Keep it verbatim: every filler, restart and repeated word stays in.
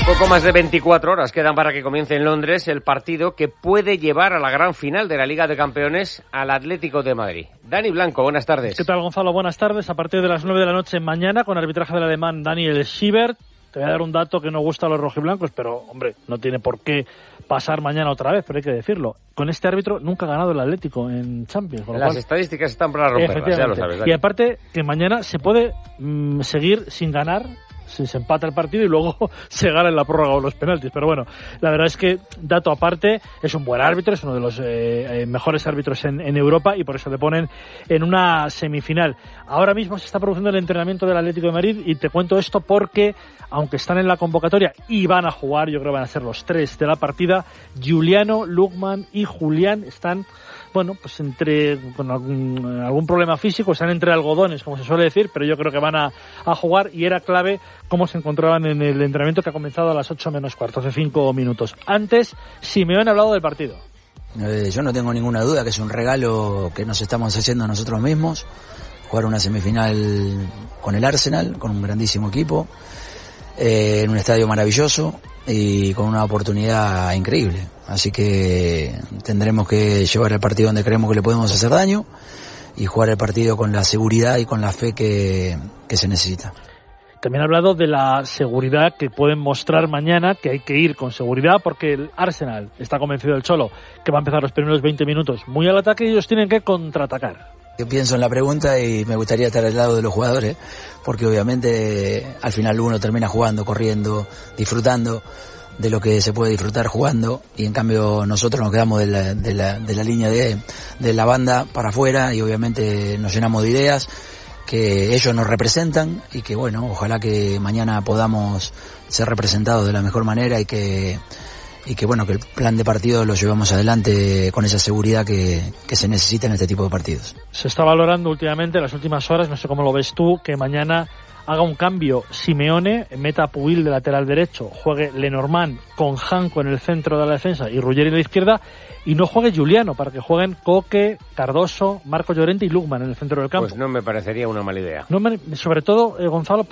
Poco más de veinticuatro horas quedan para que comience en Londres el partido que puede llevar a la gran final de la Liga de Campeones al Atlético de Madrid. Dani Blanco, buenas tardes. ¿Qué tal, Gonzalo? Buenas tardes. A partir de las nueve de la noche mañana, con arbitraje del alemán Daniel Schiebert. Te voy a dar un dato que no gusta a los rojiblancos, pero, hombre, no tiene por qué pasar mañana otra vez, pero hay que decirlo. Con este árbitro nunca ha ganado el Atlético en Champions. Con lo Las cual, estadísticas están para romperlas, ya lo sabes, Dani. Y aparte, que mañana se puede mmm, seguir sin ganar, si se empata el partido y luego se gana en la prórroga o los penaltis. Pero bueno, la verdad es que, dato aparte, es un buen árbitro, es uno de los eh, mejores árbitros en, en Europa y por eso le ponen en una semifinal. Ahora mismo se está produciendo el entrenamiento del Atlético de Madrid y te cuento esto porque, aunque están en la convocatoria y van a jugar, yo creo que van a ser los tres de la partida, Giuliano, Lukman y Julián están, bueno, pues entre con algún, algún problema físico, están entre algodones, como se suele decir, pero yo creo que van a, a jugar y era clave cómo se encontraban en el entrenamiento que ha comenzado a las ocho menos cuarto, hace cinco minutos. Antes, Simeone ha hablado del partido. Eh, yo no tengo ninguna duda que es un regalo que nos estamos haciendo nosotros mismos, jugar una semifinal con el Arsenal, con un grandísimo equipo, eh, en un estadio maravilloso y con una oportunidad increíble. Así que tendremos que llevar el partido donde creemos que le podemos hacer daño y jugar el partido con la seguridad y con la fe que, que se necesita. También ha hablado de la seguridad que pueden mostrar mañana, que hay que ir con seguridad porque el Arsenal está convencido del Cholo que va a empezar los primeros veinte minutos muy al ataque y ellos tienen que contraatacar. Yo pienso en la pregunta y me gustaría estar al lado de los jugadores, porque obviamente al final uno termina jugando, corriendo, disfrutando de lo que se puede disfrutar jugando, y en cambio nosotros nos quedamos de la, de la, de la línea de, de la banda para afuera y obviamente nos llenamos de ideas que ellos nos representan y que bueno, ojalá que mañana podamos ser representados de la mejor manera y que y que bueno, que el plan de partido lo llevamos adelante con esa seguridad que, que se necesita en este tipo de partidos. Se está valorando últimamente, en las últimas horas, no sé cómo lo ves tú, que mañana haga un cambio Simeone, meta a Pubil de lateral derecho, juegue Lenormand con Janko en el centro de la defensa y Ruggeri en la izquierda, y no juegue Giuliano, para que jueguen Coque, Cardoso, Marco Llorente y Lukman en el centro del campo. Pues no me parecería una mala idea. No me, sobre todo, eh, Gonzalo,